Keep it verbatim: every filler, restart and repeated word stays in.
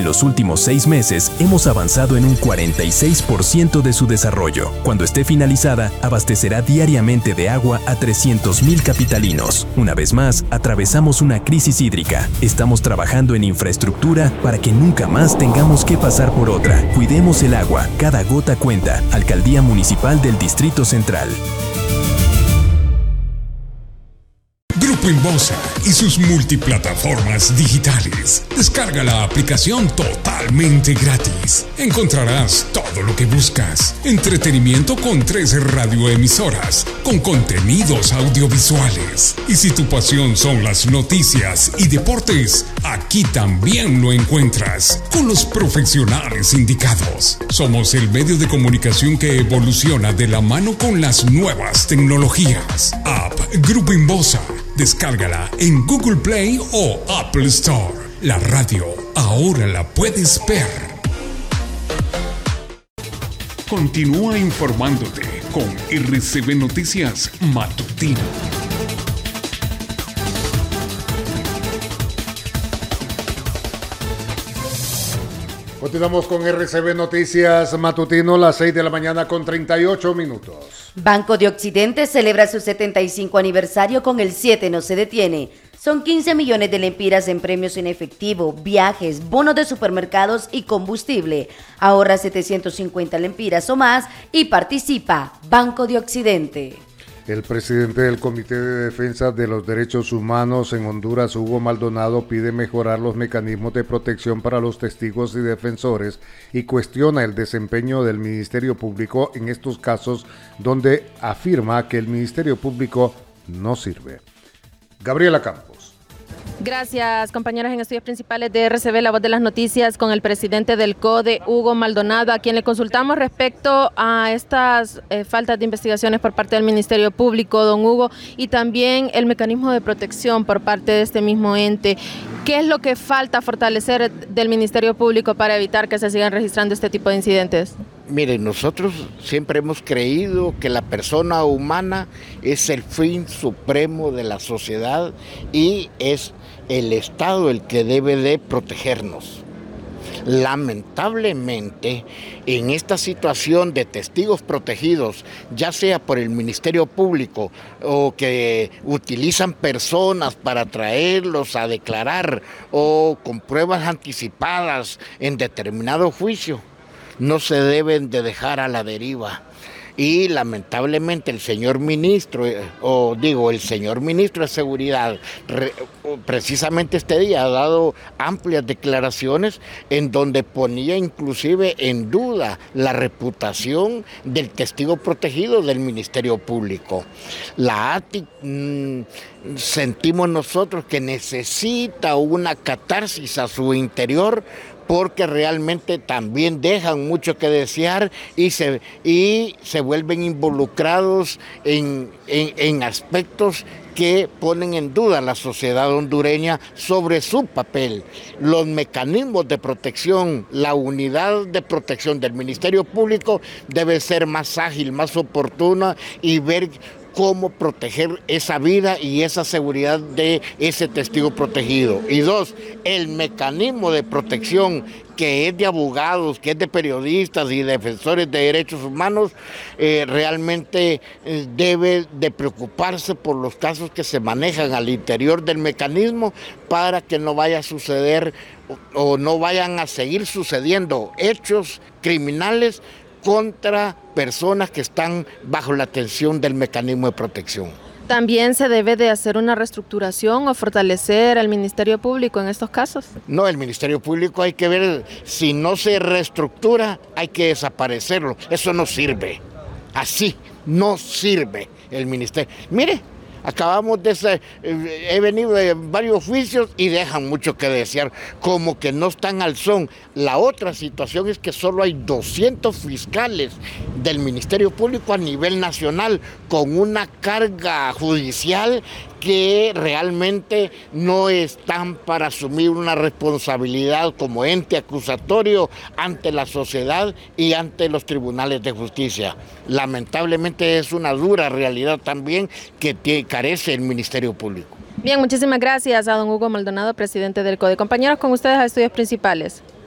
los últimos seis meses hemos avanzado en un cuarenta y seis por ciento de su desarrollo. Cuando esté finalizada, abastecerá diariamente de agua a trescientos mil capitalinos. Una vez más, atravesamos una crisis hídrica. Estamos trabajando en infraestructura para que nunca más tengamos que pasar por otra. Cuidemos el agua, cada gota cuenta. Alcaldía Municipal del Distrito Central. Grupo Inbosa y sus multiplataformas digitales. Descarga la aplicación totalmente gratis. Encontrarás todo lo que buscas. Entretenimiento con tres radioemisoras, con contenidos audiovisuales. Y si tu pasión son las noticias y deportes, aquí también lo encuentras, con los profesionales indicados. Somos el medio de comunicación que evoluciona de la mano con las nuevas tecnologías. App Grupo Inbosa. Descárgala en Google Play o Apple Store. La radio ahora la puedes ver. Continúa informándote con R C B Noticias Matutino. Continuamos con R C B Noticias Matutino, las seis de la mañana con treinta y ocho minutos. Banco de Occidente celebra su setenta y cinco aniversario con el siete no se detiene. Son quince millones de lempiras en premios en efectivo, viajes, bonos de supermercados y combustible. Ahorra setecientos cincuenta lempiras o más y participa Banco de Occidente. El presidente del Comité de Defensa de los Derechos Humanos en Honduras, Hugo Maldonado, pide mejorar los mecanismos de protección para los testigos y defensores y cuestiona el desempeño del Ministerio Público en estos casos, donde afirma que el Ministerio Público no sirve. Gabriela Campos. Gracias, compañeros. En estudios principales de R C B, la voz de las noticias, con el presidente del CODE, Hugo Maldonado, a quien le consultamos respecto a estas eh, faltas de investigaciones por parte del Ministerio Público, don Hugo, y también el mecanismo de protección por parte de este mismo ente. ¿Qué es lo que falta fortalecer del Ministerio Público para evitar que se sigan registrando este tipo de incidentes? Miren, nosotros siempre hemos creído que la persona humana es el fin supremo de la sociedad y es el Estado el que debe de protegernos. Lamentablemente, en esta situación de testigos protegidos, ya sea por el Ministerio Público o que utilizan personas para traerlos a declarar o con pruebas anticipadas en determinado juicio, no se deben de dejar a la deriva. Y lamentablemente el señor ministro, eh, o digo, el señor ministro de Seguridad, re, precisamente este día ha dado amplias declaraciones en donde ponía inclusive en duda la reputación del testigo protegido del Ministerio Público. La A T I mmm, sentimos nosotros que necesita una catarsis a su interior, porque realmente también dejan mucho que desear y se, y se vuelven involucrados en, en, en aspectos que ponen en duda a la sociedad hondureña sobre su papel. Los mecanismos de protección, la unidad de protección del Ministerio Público debe ser más ágil, más oportuna y ver cómo proteger esa vida y esa seguridad de ese testigo protegido. Y dos, el mecanismo de protección que es de abogados, que es de periodistas y defensores de derechos humanos, eh, realmente eh, debe de preocuparse por los casos que se manejan al interior del mecanismo para que no vaya a suceder o, o no vayan a seguir sucediendo hechos criminales contra personas que están bajo la atención del mecanismo de protección. ¿También se debe de hacer una reestructuración o fortalecer al Ministerio Público en estos casos? No, el Ministerio Público hay que ver, si no se reestructura, hay que desaparecerlo. Eso no sirve. Así no sirve el Ministerio. Mire, acabamos de ser, eh, he venido de varios juicios y dejan mucho que desear, como que no están al son. La otra situación es que solo hay doscientos fiscales del Ministerio Público a nivel nacional, con una carga judicial que realmente no están para asumir una responsabilidad como ente acusatorio ante la sociedad y ante los tribunales de justicia. Lamentablemente es una dura realidad también que tiene, carece el Ministerio Público. Bien, muchísimas gracias a don Hugo Maldonado, presidente del CODE. Compañeros, con ustedes a Estudios Principales.